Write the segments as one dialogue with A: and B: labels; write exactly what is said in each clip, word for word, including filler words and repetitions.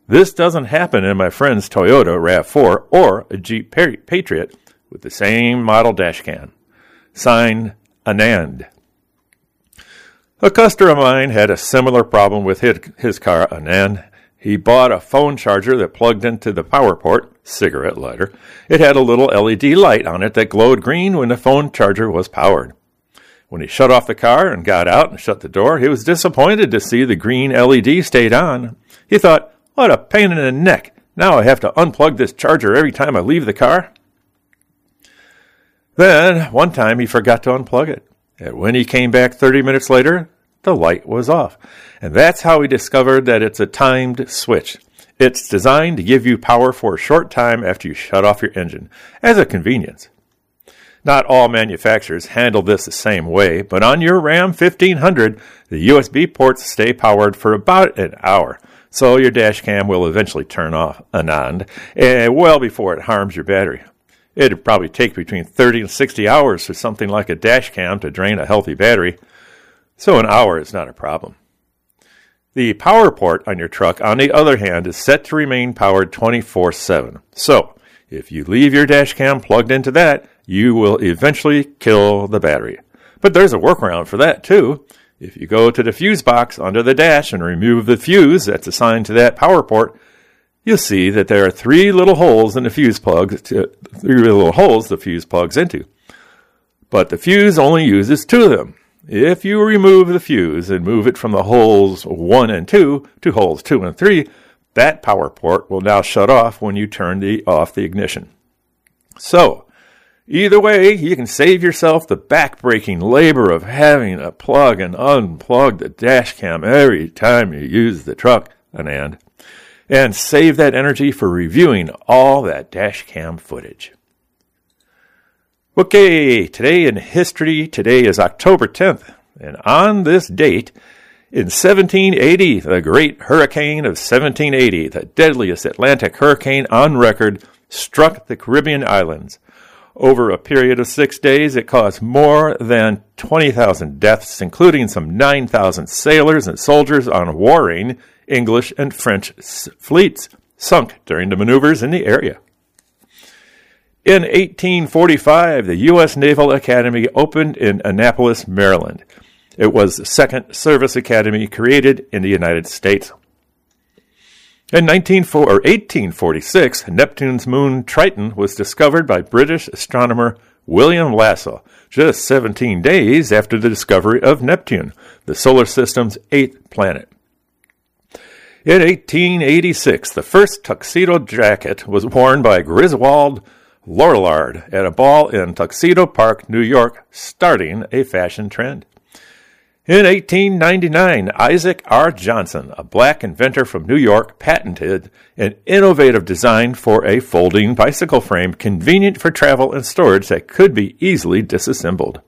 A: This doesn't happen in my friend's Toyota RAV four or a Jeep Patriot with the same model dash cam. Signed, Anand. A customer of mine had a similar problem with his, his car, Anand. He bought a phone charger that plugged into the power port, cigarette lighter. It had a little L E D light on it that glowed green when the phone charger was powered. When he shut off the car and got out and shut the door, he was disappointed to see the green L E D stayed on. He thought, what a pain in the neck. Now I have to unplug this charger every time I leave the car. Then, one time he forgot to unplug it. And when he came back thirty minutes later, the light was off. And that's how he discovered that it's a timed switch. It's designed to give you power for a short time after you shut off your engine, as a convenience. Not all manufacturers handle this the same way, but on your Ram fifteen hundred, the U S B ports stay powered for about an hour, so your dash cam will eventually turn off, Anand, and well before it harms your battery. It'd probably take between thirty and sixty hours for something like a dash cam to drain a healthy battery, so an hour is not a problem. The power port on your truck, on the other hand, is set to remain powered twenty-four seven. So, if you leave your dash cam plugged into that, you will eventually kill the battery. But there's a workaround for that, too. If you go to the fuse box under the dash and remove the fuse that's assigned to that power port, you'll see that there are three little holes in the fuse plug, to, three little holes the fuse plugs into. But the fuse only uses two of them. If you remove the fuse and move it from the holes one and two to holes two and three, that power port will now shut off when you turn the, off the ignition. So, either way, you can save yourself the back-breaking labor of having to plug and unplug the dash cam every time you use the truck, Anand, and save that energy for reviewing all that dash cam footage. Okay, today in history, today is October tenth, and on this date, in seventeen eighty, the Great Hurricane of seventeen eighty, the deadliest Atlantic hurricane on record, struck the Caribbean islands. Over a period of six days, it caused more than twenty thousand deaths, including some nine thousand sailors and soldiers on warring English and French fleets sunk during the maneuvers in the area. In eighteen forty-five, the U S Naval Academy opened in Annapolis, Maryland. It was the second service academy created in the United States. In eighteen forty-six, Neptune's moon Triton was discovered by British astronomer William Lassell, just seventeen days after the discovery of Neptune, the solar system's eighth planet. In eighteen eighty-six, the first tuxedo jacket was worn by Griswold Lorillard at a ball in Tuxedo Park, New York, starting a fashion trend. In eighteen ninety-nine, Isaac R. Johnson, a black inventor from New York, patented an innovative design for a folding bicycle frame convenient for travel and storage that could be easily disassembled.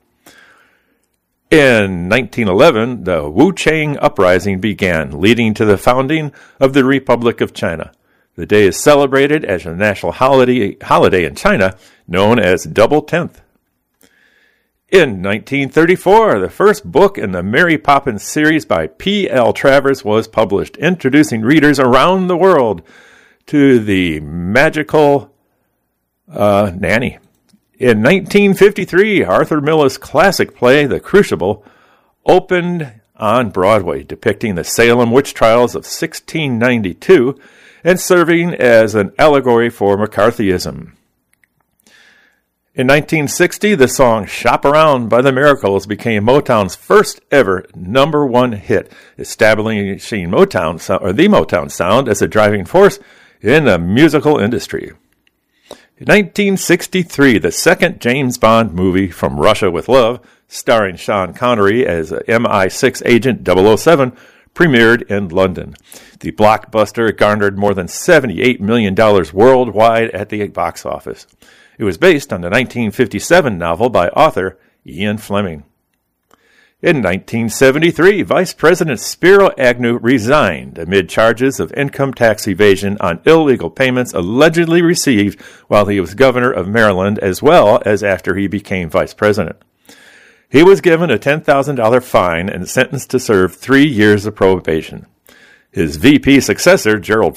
A: In nineteen eleven, the Wu-Chang Uprising began, leading to the founding of the Republic of China. The day is celebrated as a national holiday, holiday in China known as Double Tenth. In nineteen thirty-four, the first book in the Mary Poppins series by P L Travers was published, introducing readers around the world to the magical uh, nanny. In nineteen fifty-three, Arthur Miller's classic play, The Crucible, opened on Broadway, depicting the Salem witch trials of sixteen ninety-two and serving as an allegory for McCarthyism. In nineteen sixty, the song Shop Around by the Miracles became Motown's first ever number one hit, establishing Motown, or the Motown sound as a driving force in the musical industry. In nineteen sixty-three, the second James Bond movie, From Russia with Love, starring Sean Connery as M I six agent double oh seven, premiered in London. The blockbuster garnered more than seventy-eight million dollars worldwide at the box office. It was based on the nineteen fifty-seven novel by author Ian Fleming. In nineteen seventy-three, Vice President Spiro Agnew resigned amid charges of income tax evasion on illegal payments allegedly received while he was governor of Maryland, as well as after he became vice president. He was given a ten thousand dollars fine and sentenced to serve three years of probation. His V P successor, Gerald